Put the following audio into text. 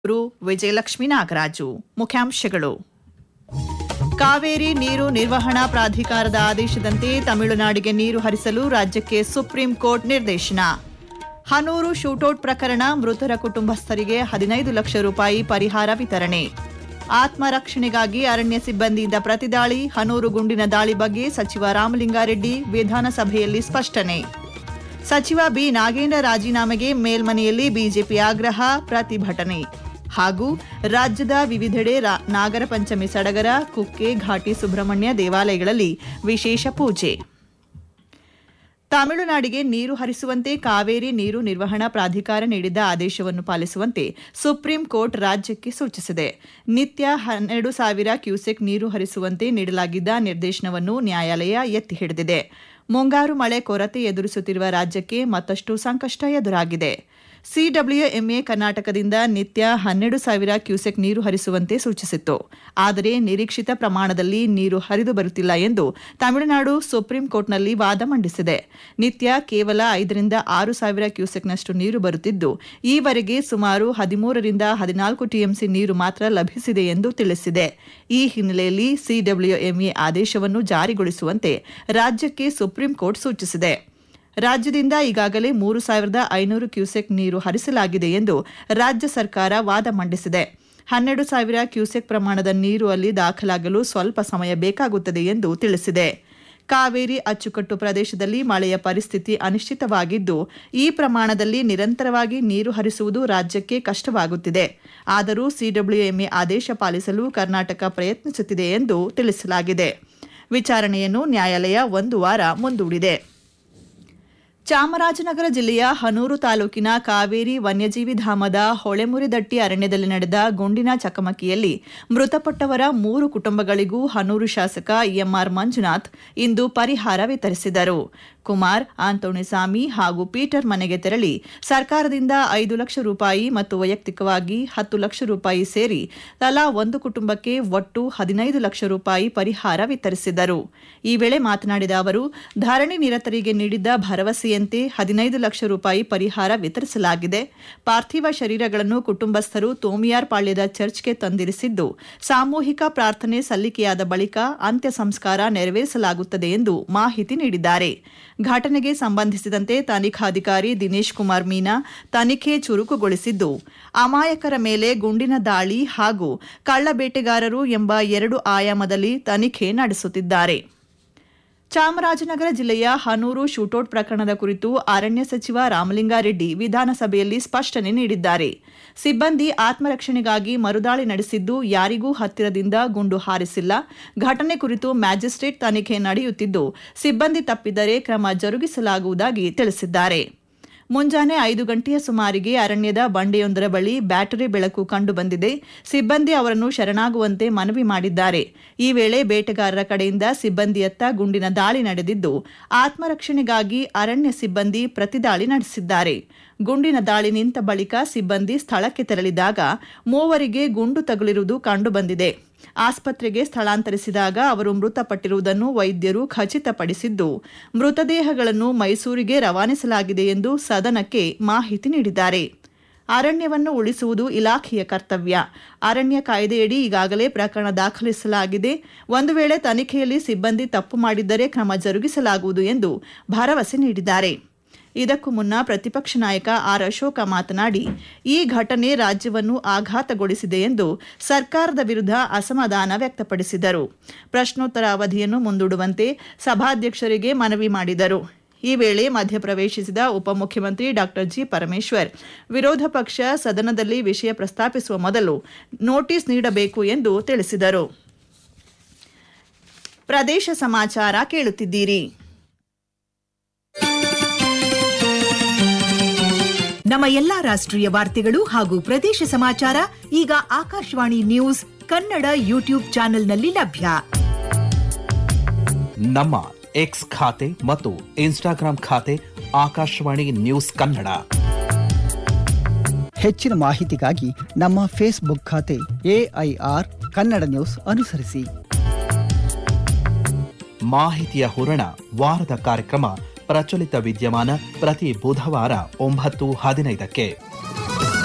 ವಿಜಯಲಕ್ಷ್ಮೀ ನಾಗರಾಜು. ಮುಖ್ಯಾಂಶಗಳು. ಕಾವೇರಿ ನೀರು ನಿರ್ವಹಣಾ ಪ್ರಾಧಿಕಾರದ ಆದೇಶದಂತೆ ತಮಿಳುನಾಡಿಗೆ ನೀರು ಹರಿಸಲು ರಾಜ್ಯಕ್ಕೆ ಸುಪ್ರೀಂ ಕೋರ್ಟ್ ನಿರ್ದೇಶನ. ಹನೂರು ಶೂಟೌಟ್ ಪ್ರಕರಣ, ಮೃತರ ಕುಟುಂಬಸ್ಥರಿಗೆ 15 ಲಕ್ಷ ರೂಪಾಯಿ ಪರಿಹಾರ ವಿತರಣೆ. ಆತ್ಮರಕ್ಷಣೆಗಾಗಿ ಅರಣ್ಯ ಸಿಬ್ಬಂದಿಯಿಂದ ಪ್ರತಿದಾಳಿ, ಹನೂರು ಗುಂಡಿನ ದಾಳಿ ಬಗ್ಗೆ ಸಚಿವ ರಾಮಲಿಂಗಾರೆಡ್ಡಿ ವಿಧಾನಸಭೆಯಲ್ಲಿ ಸ್ಪಷ್ಟನೆ. ಸಚಿವ ಬಿ ನಾಗೇಂದ್ರ ರಾಜೀನಾಮೆಗೆ ಮೇಲ್ಮನೆಯಲ್ಲಿ ಬಿಜೆಪಿ ಆಗ್ರಹ, ಪ್ರತಿಭಟನೆ. ಹಾಗೂ ರಾಜ್ಯದ ವಿವಿಧೆಡೆ ನಾಗರ ಪಂಚಮಿ ಸಡಗರ, ಕುಕ್ಕೆ, ಘಾಟಿ ಸುಬ್ರಹ್ಮಣ್ಯ ದೇವಾಲಯಗಳಲ್ಲಿ ವಿಶೇಷ ಪೂಜೆ. ತಮಿಳುನಾಡಿಗೆ ನೀರು ಹರಿಸುವಂತೆ ಕಾವೇರಿ ನೀರು ನಿರ್ವಹಣಾ ಪ್ರಾಧಿಕಾರ ನೀಡಿದ್ದ ಆದೇಶವನ್ನು ಪಾಲಿಸುವಂತೆ ಸುಪ್ರೀಂ ಕೋರ್ಟ್ ರಾಜ್ಯಕ್ಕೆ ಸೂಚಿಸಿದೆ. ನಿತ್ಯ 12,000 ಕ್ಯೂಸೆಕ್ ನೀರು ಹರಿಸುವಂತೆ ನೀಡಲಾಗಿದ್ದ ನಿರ್ದೇಶನವನ್ನು ನ್ಯಾಯಾಲಯ ಎತ್ತಿ ಹಿಡಿದಿದೆ. ಮುಂಗಾರು ಮಳೆ ಕೊರತೆ ಎದುರಿಸುತ್ತಿರುವ ರಾಜ್ಯಕ್ಕೆ ಮತ್ತಷ್ಟು ಸಂಕಷ್ಟ ಎದುರಾಗಿದೆ. ಸಿಡಬ್ಲ್ಯೂಎಂಎ ಕರ್ನಾಟಕದಿಂದ ನಿತ್ಯ 12,000 ಕ್ಯೂಸೆಕ್ ನೀರು ಹರಿಸುವಂತೆ ಸೂಚಿಸಿತ್ತು. ಆದರೆ ನಿರೀಕ್ಷಿತ ಪ್ರಮಾಣದಲ್ಲಿ ನೀರು ಹರಿದು ಬರುತ್ತಿಲ್ಲ ಎಂದು ತಮಿಳುನಾಡು ಸುಪ್ರೀಂ ಕೋರ್ಟ್ನಲ್ಲಿ ವಾದ ಮಂಡಿಸಿದೆ. ನಿತ್ಯ ಕೇವಲ 5ರಿಂದ 6,000 ಕ್ಯೂಸೆಕ್ನಷ್ಟು ನೀರು ಬರುತ್ತಿದ್ದು, ಈವರೆಗೆ ಸುಮಾರು 13ರಿಂದ 14 ಟಿಎಂಸಿ ನೀರು ಮಾತ್ರ ಲಭಿಸಿದೆ ಎಂದು ತಿಳಿಸಿದೆ. ಈ ಹಿನ್ನೆಲೆಯಲ್ಲಿ ಸಿಡಬ್ಲ್ಯೂಎಂಎ ಆದೇಶವನ್ನು ಜಾರಿಗೊಳಿಸುವಂತೆ ರಾಜ್ಯಕ್ಕೆ ಸುಪ್ರೀಂ ಕೋರ್ಟ್ ಸೂಚಿಸಿದೆ. ರಾಜ್ಯದಿಂದ ಈಗಾಗಲೇ 3,500 ಕ್ಯೂಸೆಕ್ ನೀರು ಹರಿಸಲಾಗಿದೆ ಎಂದು ರಾಜ್ಯ ಸರ್ಕಾರ ವಾದ ಮಂಡಿಸಿದೆ. 12,000 ಕ್ಯೂಸೆಕ್ ಪ್ರಮಾಣದ ನೀರು ಅಲ್ಲಿ ದಾಖಲಾಗಲು ಸ್ವಲ್ಪ ಸಮಯ ಬೇಕಾಗುತ್ತದೆ ಎಂದು ತಿಳಿಸಿದೆ. ಕಾವೇರಿ ಅಚ್ಚುಕಟ್ಟು ಪ್ರದೇಶದಲ್ಲಿ ಮಳೆಯ ಪರಿಸ್ಥಿತಿ ಅನಿಶ್ಚಿತವಾಗಿದ್ದು, ಈ ಪ್ರಮಾಣದಲ್ಲಿ ನಿರಂತರವಾಗಿ ನೀರು ಹರಿಸುವುದು ರಾಜ್ಯಕ್ಕೆ ಕಷ್ಟವಾಗುತ್ತಿದೆ. ಆದರೂ ಸಿಡಬ್ಲ್ಯೂಎಂಎ ಆದೇಶ ಪಾಲಿಸಲು ಕರ್ನಾಟಕ ಪ್ರಯತ್ನಿಸುತ್ತಿದೆ ಎಂದು ತಿಳಿಸಲಾಗಿದೆ. ವಿಚಾರಣೆಯನ್ನು ನ್ಯಾಯಾಲಯ 1 ವಾರ ಮುಂದೂಡಿದೆ. ಚಾಮರಾಜನಗರ ಜಿಲ್ಲೆಯ ಹನೂರು ತಾಲೂಕಿನ ಕಾವೇರಿ ವನ್ಯಜೀವಿ ಧಾಮದ ಹೊಳೆಮುರಿದಟ್ಟಿ ಅರಣ್ಯದಲ್ಲಿ ನಡೆದ ಗುಂಡಿನ ಚಕಮಕಿಯಲ್ಲಿ ಮೃತಪಟ್ಟವರ 3 ಕುಟುಂಬಗಳಿಗೂ ಹನೂರು ಶಾಸಕ ಎಂಆರ್ ಮಂಜುನಾಥ್ ಇಂದು ಪರಿಹಾರ ವಿತರಿಸಿದರು. ಕುಮಾರ್, ಆಂತೋಣಿಸ್ವಾಮಿ ಹಾಗೂ ಪೀಟರ್ ಮನೆಗೆ ತೆರಳಿ ಸರ್ಕಾರದಿಂದ 5 ಲಕ್ಷ ರೂಪಾಯಿ ಮತ್ತು ವೈಯಕ್ತಿಕವಾಗಿ 10 ಲಕ್ಷ ರೂಪಾಯಿ ಸೇರಿ ತಲಾ ಒಂದು ಕುಟುಂಬಕ್ಕೆ ಒಟ್ಟು 15 ಲಕ್ಷ ರೂಪಾಯಿ ಪರಿಹಾರ ವಿತರಿಸಿದರು. ಈ ವೇಳೆ ಮಾತನಾಡಿದ ಅವರು, ಧರಣಿ ನಿರತರಿಗೆ ನೀಡಿದ್ದ ಭರವಸೆಯಂತೆ 15 ಲಕ್ಷ ರೂಪಾಯಿ ಪರಿಹಾರ ವಿತರಿಸಲಾಗಿದೆ. ಪಾರ್ಥಿವ ಶರೀರಗಳನ್ನು ಕುಟುಂಬಸ್ಥರು ತೋಮಿಯಾರ್ ಪಾಳ್ಯದ ಚರ್ಚ್ಗೆ ತಂದಿರಿಸಿದ್ದು, ಸಾಮೂಹಿಕ ಪ್ರಾರ್ಥನೆ ಸಲ್ಲಿಕೆಯಾದ ಬಳಿಕ ಅಂತ್ಯ ಸಂಸ್ಕಾರ ನೆರವೇರಿಸಲಾಗುತ್ತದೆ ಎಂದು ಮಾಹಿತಿ ನೀಡಿದ್ದಾರೆ. ಘಟನೆಗೆ ಸಂಬಂಧಿಸಿದಂತೆ ತನಿಖಾಧಿಕಾರಿ ದಿನೇಶ್ ಕುಮಾರ್ ಮೀನಾ ತನಿಖೆ ಚುರುಕುಗೊಳಿಸಿದ್ದು, ಅಮಾಯಕರ ಮೇಲೆ ಗುಂಡಿನ ದಾಳಿ ಹಾಗೂ ಕಳ್ಳಬೇಟೆಗಾರರು ಎಂಬ 2 ಆಯಾಮದಲ್ಲಿ ತನಿಖೆ ನಡೆಸುತ್ತಿದ್ದಾರೆ. ಚಾಮರಾಜನಗರ ಜಿಲ್ಲೆಯ ಹನೂರು ಶೂಟೌಟ್ ಪ್ರಕರಣದ ಕುರಿತು ಅರಣ್ಯ ಸಚಿವ ರಾಮಲಿಂಗಾರೆಡ್ಡಿ ವಿಧಾನಸಭೆಯಲ್ಲಿ ಸ್ಪಷ್ಟನೆ ನೀಡಿದ್ದಾರೆ. ಸಿಬ್ಬಂದಿ ಆತ್ಮರಕ್ಷಣೆಗಾಗಿ ಮರುದಾಳಿ ನಡೆಸಿದ್ದು, ಯಾರಿಗೂ ಹತ್ತಿರದಿಂದ ಗುಂಡು ಹಾರಿಸಿಲ್ಲ. ಘಟನೆ ಕುರಿತು ಮ್ಯಾಜಿಸ್ಟ್ರೇಟ್ ತನಿಖೆ ನಡೆಯುತ್ತಿದ್ದು, ಸಿಬ್ಬಂದಿ ತಪ್ಪಿದರೆ ಕ್ರಮ ಜರುಗಿಸಲಾಗುವುದಾಗಿ ತಿಳಿಸಿದ್ದಾರೆ. ಮುಂಜಾನೆ 5 ಗಂಟೆಯ ಸುಮಾರಿಗೆ ಅರಣ್ಯದ ಬಂಡೆಯೊಂದರ ಬಳಿ ಬ್ಯಾಟರಿ ಬೆಳಕು ಕಂಡುಬಂದಿದೆ. ಸಿಬ್ಬಂದಿ ಅವರನ್ನು ಶರಣಾಗುವಂತೆ ಮನವಿ ಮಾಡಿದ್ದಾರೆ. ಈ ವೇಳೆ ಬೇಟೆಗಾರರ ಕಡೆಯಿಂದ ಸಿಬ್ಬಂದಿಯತ್ತ ಗುಂಡಿನ ದಾಳಿ ನಡೆದಿದ್ದು, ಆತ್ಮರಕ್ಷಣೆಗಾಗಿ ಅರಣ್ಯ ಸಿಬ್ಬಂದಿ ಪ್ರತಿದಾಳಿ ನಡೆಸಿದ್ದಾರೆ. ಗುಂಡಿನ ದಾಳಿ ನಿಂತ ಬಳಿಕ ಸಿಬ್ಬಂದಿ ಸ್ಥಳಕ್ಕೆ ತೆರಳಿದಾಗ 3 ಗುಂಡು ತಗುಲಿರುವುದು ಕಂಡುಬಂದಿದೆ. ಆಸ್ಪತ್ರೆಗೆ ಸ್ಥಳಾಂತರಿಸಿದಾಗ ಅವರು ಮೃತಪಟ್ಟಿರುವುದನ್ನು ವೈದ್ಯರು ಖಚಿತಪಡಿಸಿದ್ದು, ಮೃತದೇಹಗಳನ್ನು ಮೈಸೂರಿಗೆ ರವಾನಿಸಲಾಗಿದೆ ಎಂದು ಸದನಕ್ಕೆ ಮಾಹಿತಿ ನೀಡಿದ್ದಾರೆ. ಅರಣ್ಯವನ್ನು ಉಳಿಸುವುದು ಇಲಾಖೆಯ ಕರ್ತವ್ಯ. ಅರಣ್ಯ ಕಾಯ್ದೆಯಡಿ ಈಗಾಗಲೇ ಪ್ರಕರಣ ದಾಖಲಿಸಲಾಗಿದೆ. ಒಂದು ವೇಳೆ ತನಿಖೆಯಲ್ಲಿ ಸಿಬ್ಬಂದಿ ತಪ್ಪು ಮಾಡಿದ್ದರೆ ಕ್ರಮ ಜರುಗಿಸಲಾಗುವುದು ಎಂದು ಭರವಸೆ ನೀಡಿದ್ದಾರೆ. ಇದಕ್ಕೂ ಮುನ್ನ ಪ್ರತಿಪಕ್ಷ ನಾಯಕ ಆರ್ ಅಶೋಕ ಮಾತನಾಡಿ, ಈ ಘಟನೆ ರಾಜ್ಯವನ್ನು ಆಘಾತಗೊಳಿಸಿದೆ ಎಂದು ಸರ್ಕಾರದ ವಿರುದ್ಧ ಅಸಮಾಧಾನ ವ್ಯಕ್ತಪಡಿಸಿದರು. ಪ್ರಶ್ನೋತ್ತರ ಅವಧಿಯನ್ನು ಮುಂದೂಡುವಂತೆ ಸಭಾಧ್ಯಕ್ಷರಿಗೆ ಮನವಿ ಮಾಡಿದರು. ಈ ವೇಳೆ ಮಧ್ಯಪ್ರವೇಶಿಸಿದ ಉಪಮುಖ್ಯಮಂತ್ರಿ ಡಾ ಜಿ ಪರಮೇಶ್ವರ್, ವಿರೋಧ ಪಕ್ಷ ಸದನದಲ್ಲಿ ವಿಷಯ ಪ್ರಸ್ತಾಪಿಸುವ ಮೊದಲು ನೋಟಿಸ್ ನೀಡಬೇಕು ಎಂದು ತಿಳಿಸಿದರು. ಪ್ರದೇಶ ಸಮಾಚಾರ ಕೇಳುತ್ತಿದ್ದೀರಿ. ನಮ್ಮ ಎಲ್ಲಾ ರಾಷ್ಟ್ರೀಯ ವಾರ್ತೆಗಳು ಹಾಗೂ ಪ್ರದೇಶ ಸಮಾಚಾರ ಈಗ ಆಕಾಶವಾಣಿ ನ್ಯೂಸ್ ಕನ್ನಡ ಯೂಟ್ಯೂಬ್ ಚಾನೆಲ್ನಲ್ಲಿ ಲಭ್ಯ. ನಮ್ಮ ಎಕ್ಸ್ ಖಾತೆ ಮತ್ತು ಇನ್ಸ್ಟಾಗ್ರಾಂ ಖಾತೆ ಆಕಾಶವಾಣಿ ನ್ಯೂಸ್ ಕನ್ನಡ. ಹೆಚ್ಚಿನ ಮಾಹಿತಿಗಾಗಿ ನಮ್ಮ ಫೇಸ್ಬುಕ್ ಖಾತೆ AIR ಕನ್ನಡ ನ್ಯೂಸ್ ಅನುಸರಿಸಿ. ಮಾಹಿತಿಯ ಹೂರಣ, ವಾರದ ಕಾರ್ಯಕ್ರಮ ಪ್ರಚಲಿತ ವಿದ್ಯಮಾನ ಪ್ರತಿ ಬುಧವಾರ 9:15